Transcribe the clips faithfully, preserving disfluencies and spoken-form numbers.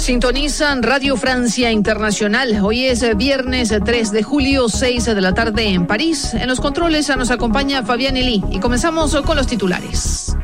Sintonizan Radio Francia Internacional. Hoy es viernes tres de julio, seis de la tarde en París. En los controles nos acompaña Fabián Elí y comenzamos con los titulares.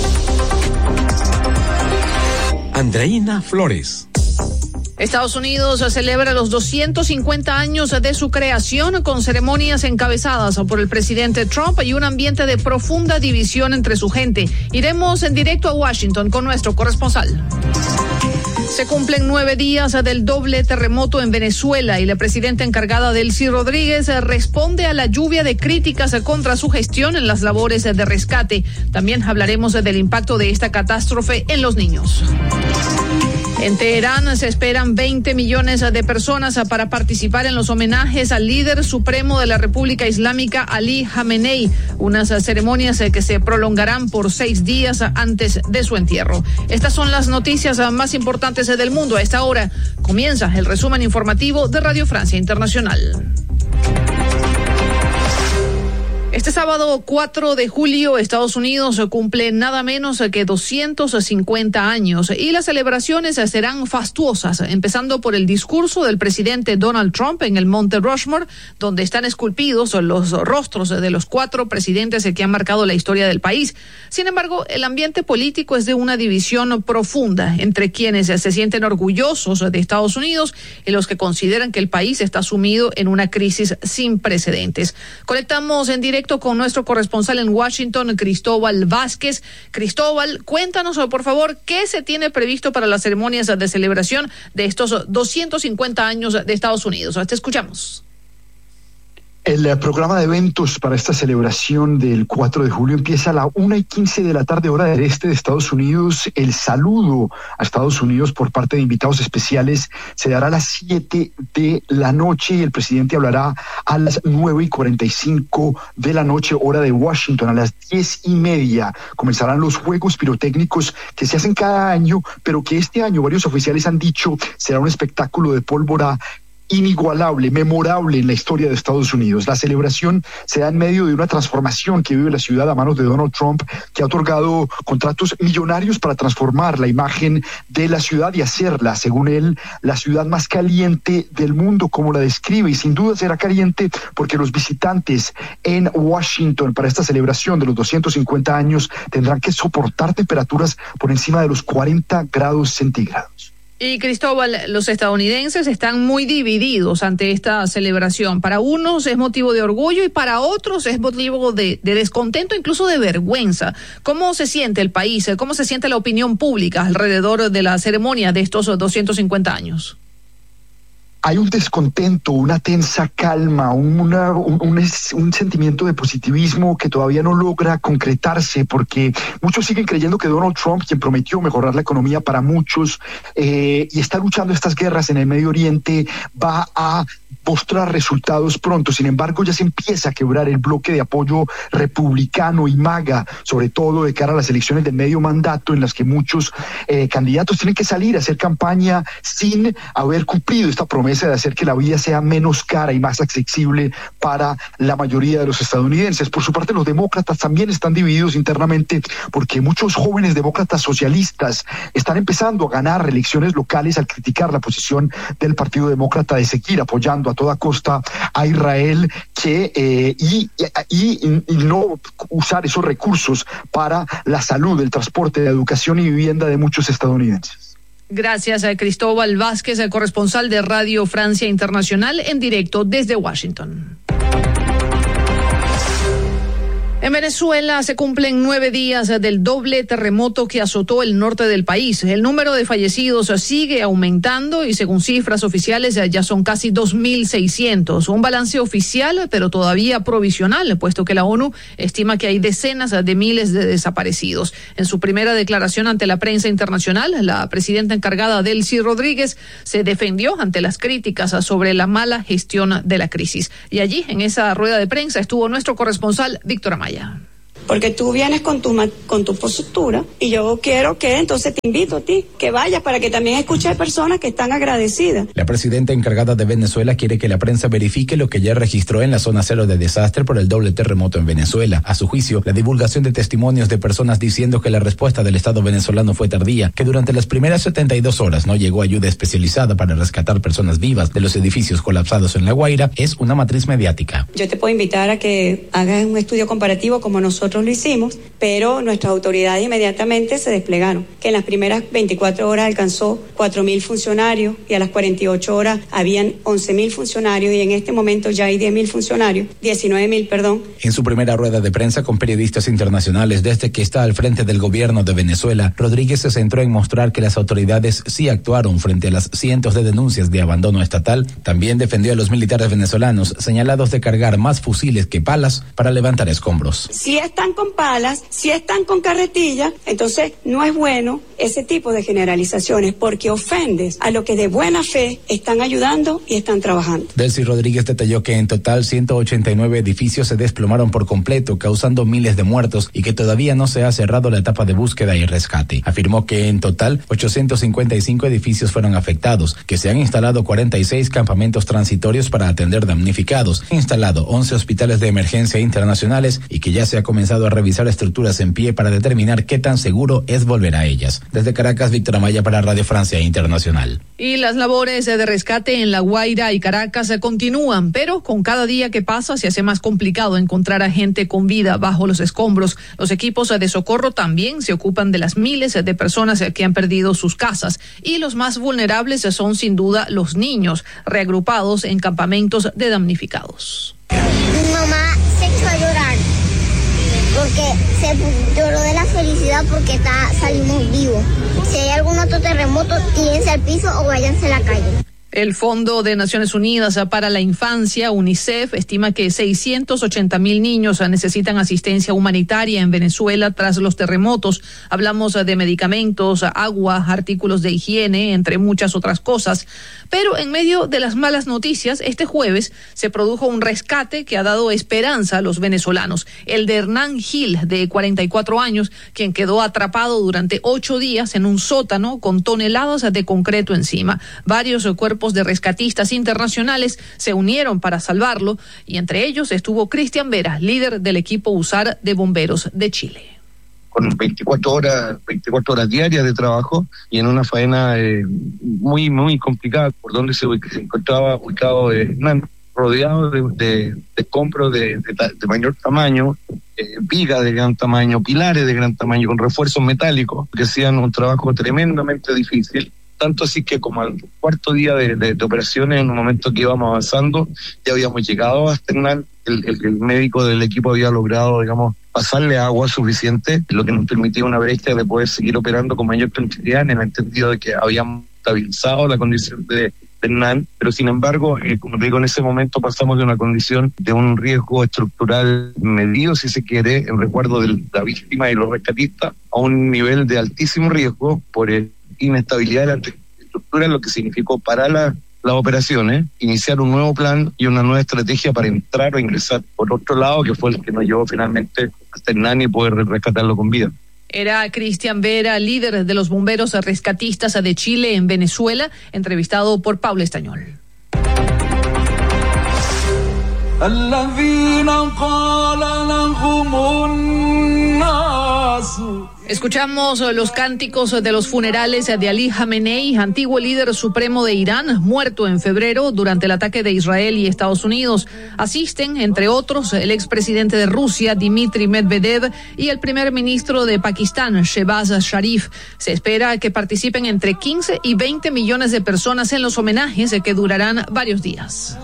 Andreina Flores. Estados Unidos celebra los doscientos cincuenta años de su creación con ceremonias encabezadas por el presidente Trump y un ambiente de profunda división entre su gente. Iremos en directo a Washington con nuestro corresponsal. Se cumplen nueve días del doble terremoto en Venezuela y la presidenta encargada Delcy Rodríguez responde a la lluvia de críticas contra su gestión en las labores de rescate. También hablaremos del impacto de esta catástrofe en los niños. En Teherán se esperan veinte millones de personas para participar en los homenajes al líder supremo de la República Islámica, Ali Jamenei, unas ceremonias que se prolongarán por seis días antes de su entierro. Estas son las noticias más importantes del mundo. A esta hora comienza el resumen informativo de Radio Francia Internacional. Este sábado cuatro de julio, Estados Unidos cumple nada menos que doscientos cincuenta años y las celebraciones serán fastuosas, empezando por el discurso del presidente Donald Trump en el Monte Rushmore, donde están esculpidos los rostros de los cuatro presidentes que han marcado la historia del país. Sin embargo, el ambiente político es de una división profunda entre quienes se sienten orgullosos de Estados Unidos y los que consideran que el país está sumido en una crisis sin precedentes. Conectamos en directo con nuestro corresponsal en Washington, Cristóbal Vázquez. Cristóbal, cuéntanos, por favor, ¿qué se tiene previsto para las ceremonias de celebración de estos doscientos cincuenta años de Estados Unidos? Te escuchamos. El programa de eventos para esta celebración del cuatro de julio empieza a la una y quince de la tarde, hora del este de Estados Unidos. El saludo a Estados Unidos por parte de invitados especiales se dará a las siete de la noche y el presidente hablará a las nueve y cuarenta y cinco de la noche, hora de Washington. A las diez y media comenzarán los juegos pirotécnicos que se hacen cada año, pero que este año varios oficiales han dicho será un espectáculo de pólvora inigualable, memorable en la historia de Estados Unidos. La celebración se da en medio de una transformación que vive la ciudad a manos de Donald Trump, que ha otorgado contratos millonarios para transformar la imagen de la ciudad y hacerla, según él, la ciudad más caliente del mundo, como la describe, y sin duda será caliente porque los visitantes en Washington para esta celebración de los doscientos cincuenta años tendrán que soportar temperaturas por encima de los cuarenta grados centígrados. Y Cristóbal, los estadounidenses están muy divididos ante esta celebración. Para unos es motivo de orgullo y para otros es motivo de, de descontento, incluso de vergüenza. ¿Cómo se siente el país? ¿Cómo se siente la opinión pública alrededor de la ceremonia de estos doscientos cincuenta años? Hay un descontento, una tensa calma, una, un, un, un sentimiento de positivismo que todavía no logra concretarse porque muchos siguen creyendo que Donald Trump, quien prometió mejorar la economía para muchos eh, y está luchando estas guerras en el Medio Oriente, va a mostrar resultados pronto. Sin embargo, ya se empieza a quebrar el bloque de apoyo republicano y MAGA, sobre todo de cara a las elecciones del medio mandato, en las que muchos eh, candidatos tienen que salir a hacer campaña sin haber cumplido esta promesa de hacer que la vida sea menos cara y más accesible para la mayoría de los estadounidenses. Por su parte, los demócratas también están divididos internamente porque muchos jóvenes demócratas socialistas están empezando a ganar elecciones locales al criticar la posición del Partido Demócrata de seguir apoyando a toda costa a Israel que eh, y, y, y no usar esos recursos para la salud, el transporte, la educación y vivienda de muchos estadounidenses. Gracias a Cristóbal Vázquez, el corresponsal de Radio Francia Internacional en directo desde Washington. En Venezuela se cumplen nueve días del doble terremoto que azotó el norte del país. El número de fallecidos sigue aumentando y según cifras oficiales ya son casi dos mil seiscientos. Un balance oficial, pero todavía provisional, puesto que la ONU estima que hay decenas de miles de desaparecidos. En su primera declaración ante la prensa internacional, la presidenta encargada Delcy Rodríguez se defendió ante las críticas sobre la mala gestión de la crisis. Y allí, en esa rueda de prensa, estuvo nuestro corresponsal Víctor Amaya. porque tú vienes con tu, con tu postura y yo quiero que entonces te invito a ti, que vayas para que también escuches personas que están agradecidas. La presidenta encargada de Venezuela quiere que la prensa verifique lo que ya registró en la zona cero de desastre por el doble terremoto en Venezuela. A su juicio, la divulgación de testimonios de personas diciendo que la respuesta del Estado venezolano fue tardía, que durante las primeras setenta y dos horas no llegó ayuda especializada para rescatar personas vivas de los edificios colapsados en La Guaira, es una matriz mediática. Yo te puedo invitar a que hagas un estudio comparativo como nosotros lo hicimos, pero nuestras autoridades inmediatamente se desplegaron, que en las primeras veinticuatro horas alcanzó cuatro mil funcionarios y a las cuarenta y ocho horas habían once mil funcionarios y en este momento ya hay diez mil funcionarios, diecinueve mil, perdón. En su primera rueda de prensa con periodistas internacionales desde que está al frente del gobierno de Venezuela, Rodríguez se centró en mostrar que las autoridades sí actuaron frente a las cientos de denuncias de abandono estatal. También defendió a los militares venezolanos señalados de cargar más fusiles que palas para levantar escombros. Si están con palas, si están con carretilla, entonces no es bueno ese tipo de generalizaciones porque ofendes a los que de buena fe están ayudando y están trabajando. Delcy Rodríguez detalló que en total ciento ochenta y nueve edificios se desplomaron por completo, causando miles de muertos y que todavía no se ha cerrado la etapa de búsqueda y rescate. Afirmó que en total ochocientos cincuenta y cinco edificios fueron afectados, que se han instalado cuarenta y seis campamentos transitorios para atender damnificados, instalado once hospitales de emergencia internacionales y que ya se ha comenzado a revisar estructuras en pie para determinar qué tan seguro es volver a ellas. Desde Caracas, Víctor Amaya para Radio Francia Internacional. Y las labores de rescate en La Guaira y Caracas se continúan, pero con cada día que pasa se hace más complicado encontrar a gente con vida bajo los escombros. Los equipos de socorro también se ocupan de las miles de personas que han perdido sus casas y los más vulnerables son sin duda los niños, reagrupados en campamentos de damnificados. Mi mamá se echó a llorar porque se lloró de la felicidad porque está, salimos vivos. Si hay algún otro terremoto, tírense al piso o váyanse a la calle. El Fondo de Naciones Unidas para la Infancia, UNICEF, estima que seiscientos ochenta mil niños necesitan asistencia humanitaria en Venezuela tras los terremotos. Hablamos de medicamentos, agua, artículos de higiene, entre muchas otras cosas. Pero en medio de las malas noticias, este jueves se produjo un rescate que ha dado esperanza a los venezolanos. El de Hernán Gil, de cuarenta y cuatro años, quien quedó atrapado durante ocho días en un sótano con toneladas de concreto encima. Varios cuerpos de rescatistas internacionales se unieron para salvarlo y entre ellos estuvo Cristian Vera, líder del equipo USAR de bomberos de Chile. Con veinticuatro horas, veinticuatro horas diarias de trabajo y en una faena eh, muy, muy complicada por donde se, se encontraba ubicado eh, rodeado de, de, de escombros de, de, de mayor tamaño, eh, vigas de gran tamaño, pilares de gran tamaño con refuerzos metálicos que hacían un trabajo tremendamente difícil. Tanto así que como al cuarto día de, de, de operaciones, en un momento que íbamos avanzando, ya habíamos llegado a Hernán, el, el, el médico del equipo había logrado, digamos, pasarle agua suficiente, lo que nos permitía una brecha de poder seguir operando con mayor tranquilidad, en el entendido de que habíamos estabilizado la condición de, de Hernán, pero sin embargo, eh, como te digo, en ese momento pasamos de una condición de un riesgo estructural medido, si se quiere, en resguardo de la víctima y los rescatistas, a un nivel de altísimo riesgo por el inestabilidad de la estructura, lo que significó para la, las operaciones, iniciar un nuevo plan y una nueva estrategia para entrar o ingresar por otro lado, que fue el que nos llevó finalmente hasta Hernán y poder rescatarlo con vida. Era Cristian Vera, líder de los bomberos rescatistas de Chile en Venezuela, entrevistado por Paula Estañol. Escuchamos los cánticos de los funerales de Ali Jamenei, antiguo líder supremo de Irán, muerto en febrero durante el ataque de Israel y Estados Unidos. Asisten, entre otros, el expresidente de Rusia, Dmitry Medvedev, y el primer ministro de Pakistán, Shehbaz Sharif. Se espera que participen entre quince y veinte millones de personas en los homenajes que durarán varios días.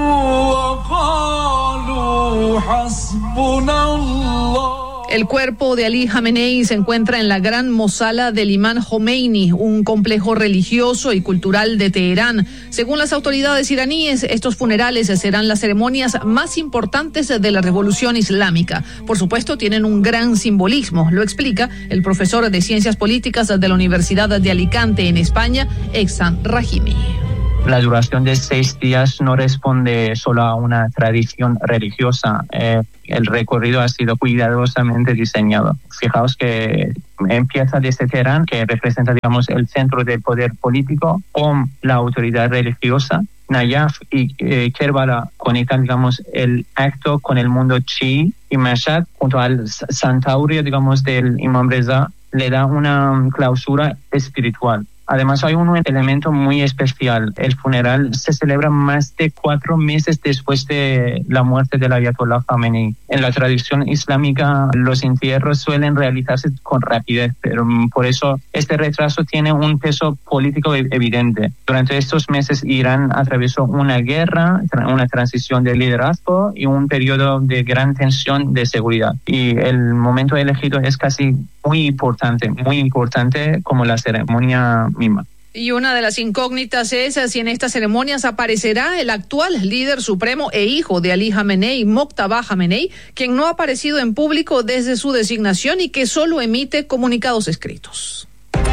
El cuerpo de Ali Jamenei se encuentra en la Gran Mosala del Imam Khomeini, un complejo religioso y cultural de Teherán. Según las autoridades iraníes, estos funerales serán las ceremonias más importantes de la revolución islámica. Por supuesto, tienen un gran simbolismo, lo explica el profesor de Ciencias Políticas de la Universidad de Alicante en España, Ehsan Rahimi. La duración de seis días no responde solo a una tradición religiosa. Eh, el recorrido ha sido cuidadosamente diseñado. Fijaos que empieza desde Teherán, que representa, digamos, el centro del poder político, con la autoridad religiosa. Nayaf y eh, Kerbala conectan, digamos, el acto con el mundo chií, y Mashhad, junto al Santaurio, digamos, del Imam Reza, le da una clausura espiritual. Además, hay un elemento muy especial. El funeral se celebra más de cuatro meses después de la muerte del Ayatollah Khamenei. En la tradición islámica, los entierros suelen realizarse con rapidez, pero por eso este retraso tiene un peso político evidente. Durante estos meses, Irán atravesó una guerra, una transición de liderazgo y un periodo de gran tensión de seguridad. Y el momento elegido es casi muy importante, muy importante como la ceremonia misma. Y una de las incógnitas es si en estas ceremonias aparecerá el actual líder supremo e hijo de Ali Khamenei, Mojtaba Khamenei, quien no ha aparecido en público desde su designación y que solo emite comunicados escritos.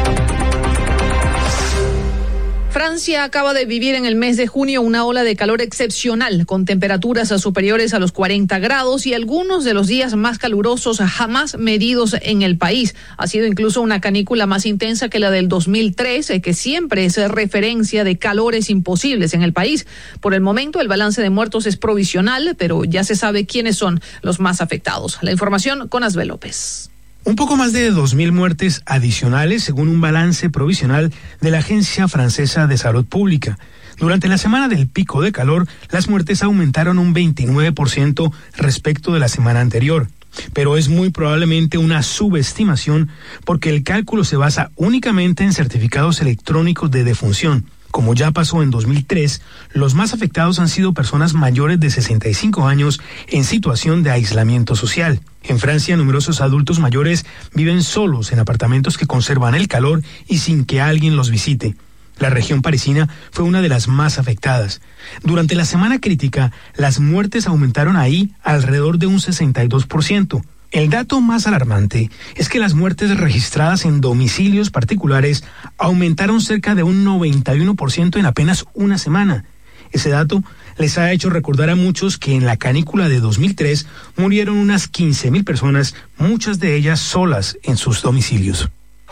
Francia acaba de vivir en el mes de junio una ola de calor excepcional, con temperaturas superiores a los cuarenta grados y algunos de los días más calurosos jamás medidos en el país. Ha sido incluso una canícula más intensa que la del dos mil trece, que siempre es referencia de calores imposibles en el país. Por el momento, el balance de muertos es provisional, pero ya se sabe quiénes son los más afectados. La información con Asbel López. Un poco más de dos mil muertes adicionales, según un balance provisional de la Agencia Francesa de Salud Pública. Durante la semana del pico de calor, las muertes aumentaron un veintinueve por ciento respecto de la semana anterior. Pero es muy probablemente una subestimación porque el cálculo se basa únicamente en certificados electrónicos de defunción. Como ya pasó en dos mil tres, los más afectados han sido personas mayores de sesenta y cinco años en situación de aislamiento social. En Francia, numerosos adultos mayores viven solos en apartamentos que conservan el calor y sin que alguien los visite. La región parisina fue una de las más afectadas. Durante la semana crítica, las muertes aumentaron ahí alrededor de un sesenta y dos por ciento. El dato más alarmante es que las muertes registradas en domicilios particulares aumentaron cerca de un noventa y uno por ciento en apenas una semana. Ese dato les ha hecho recordar a muchos que en la canícula de dos mil tres murieron unas quince mil personas, muchas de ellas solas en sus domicilios.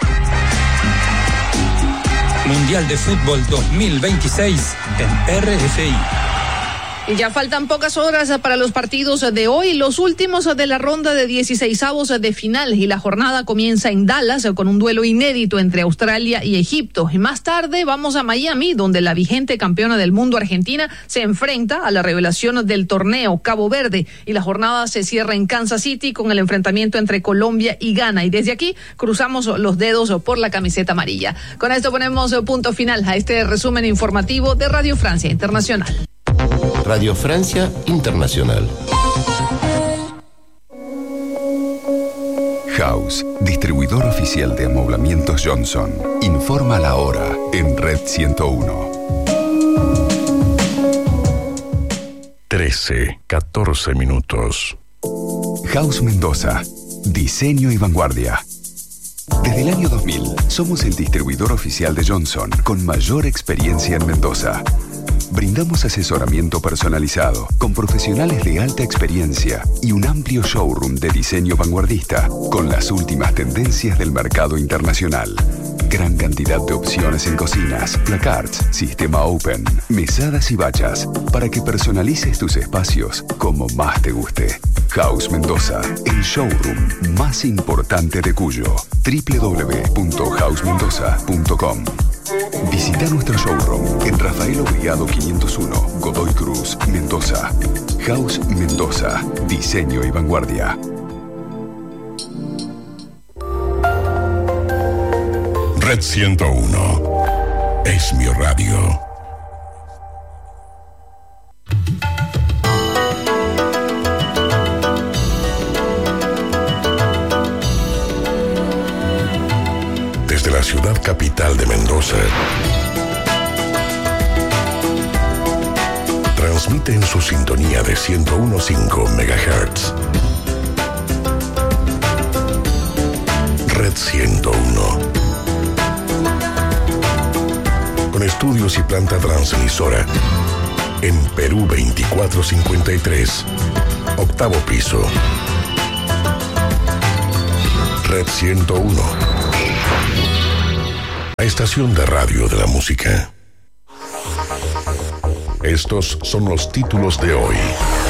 Mundial de Fútbol dos mil veintiséis en R F I. Y ya faltan pocas horas para los partidos de hoy, los últimos de la ronda de dieciseisavos de final, y la jornada comienza en Dallas con un duelo inédito entre Australia y Egipto. Y más tarde vamos a Miami, donde la vigente campeona del mundo Argentina se enfrenta a la revelación del torneo, Cabo Verde, y la jornada se cierra en Kansas City con el enfrentamiento entre Colombia y Ghana. Y desde aquí cruzamos los dedos por la camiseta amarilla. Con esto ponemos punto final a este resumen informativo de Radio Francia Internacional. Radio Francia Internacional. House, distribuidor oficial de amoblamientos Johnson, informa la hora en Red ciento uno. trece, catorce minutos. House Mendoza, diseño y vanguardia. Desde el año dos mil, somos el distribuidor oficial de Johnson con mayor experiencia en Mendoza. Brindamos asesoramiento personalizado con profesionales de alta experiencia y un amplio showroom de diseño vanguardista con las últimas tendencias del mercado internacional. Gran cantidad de opciones en cocinas, placards, sistema open, mesadas y bachas para que personalices tus espacios como más te guste. House Mendoza, el showroom más importante de Cuyo. doble u doble u doble u punto house mendoza punto com. Visita nuestro showroom en Rafael Obligado quinientos uno, Godoy Cruz, Mendoza. House Mendoza, diseño y vanguardia. Red ciento uno es mi radio. Desde la ciudad capital de Mendoza, transmite en su sintonía de ciento uno punto cinco megahertz. Red ciento uno. Con estudios y planta transmisora. En Perú veinticuatro cincuenta y tres, octavo piso. Red ciento uno. La estación de radio de la música. Estos son los títulos de hoy.